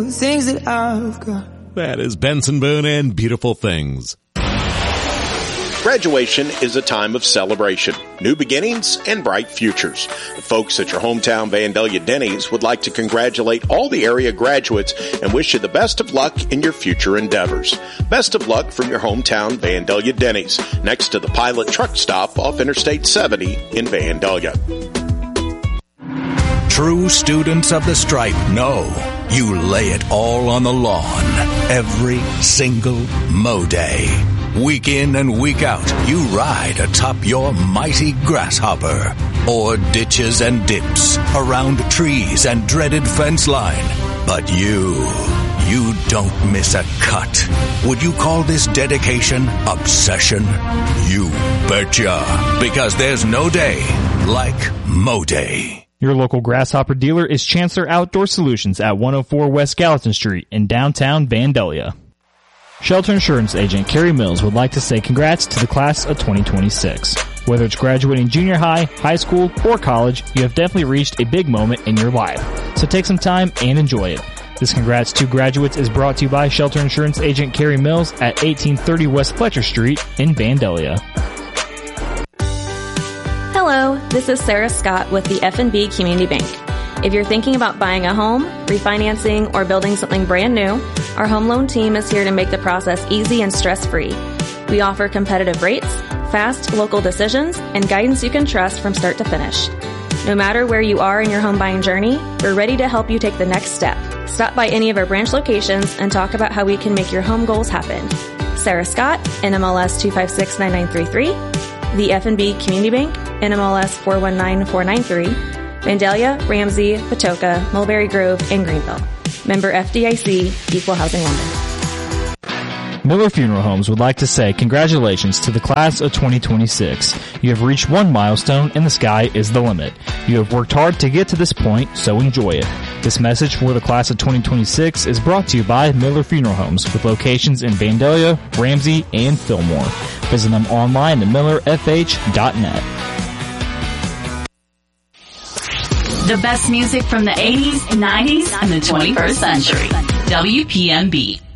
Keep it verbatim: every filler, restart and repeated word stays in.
Things that I've got. That is Benson Boone and Beautiful Things. Graduation is a time of celebration, new beginnings, and bright futures. The folks at your hometown Vandalia Denny's would like to congratulate all the area graduates and wish you the best of luck in your future endeavors. Best of luck from your hometown Vandalia Denny's, next to the Pilot Truck Stop off Interstate seventy in Vandalia. True students of the stripe know you lay it all on the lawn every single mow day. Week in and week out, you ride atop your mighty grasshopper, or ditches and dips, around trees and dreaded fence line. But you, you don't miss a cut. Would you call this dedication obsession? You betcha, because there's no day like mow day. Your local Grasshopper dealer is Chancellor Outdoor Solutions at one oh four West Gallatin Street in downtown Vandalia. Shelter Insurance Agent Carrie Mills would like to say congrats to the class of twenty twenty-six. Whether it's graduating junior high, high school, or college, you have definitely reached a big moment in your life. So take some time and enjoy it. This Congrats to Graduates is brought to you by Shelter Insurance Agent Carrie Mills at eighteen thirty West Fletcher Street in Vandalia. Hello, this is Sarah Scott with the F N B Community Bank. If you're thinking about buying a home, refinancing, or building something brand new, our home loan team is here to make the process easy and stress-free. We offer competitive rates, fast local decisions, and guidance you can trust from start to finish. No matter where you are in your home buying journey, we're ready to help you take the next step. Stop by any of our branch locations and talk about how we can make your home goals happen. Sarah Scott, N M L S two five six nine nine three three, the F N B Community Bank, N M L S four one nine four nine three, Vandalia, Ramsey, Patoka, Mulberry Grove, and Greenville. Member F D I C, Equal Housing Lender. Miller Funeral Homes would like to say congratulations to the class of twenty twenty-six. You have reached one milestone and the sky is the limit. You have worked hard to get to this point, so enjoy it. This message for the class of twenty twenty-six is brought to you by Miller Funeral Homes with locations in Vandalia, Ramsey, and Fillmore. Visit them online at miller f h dot net. The best music from the eighties, nineties, and the twenty-first century. W P M B.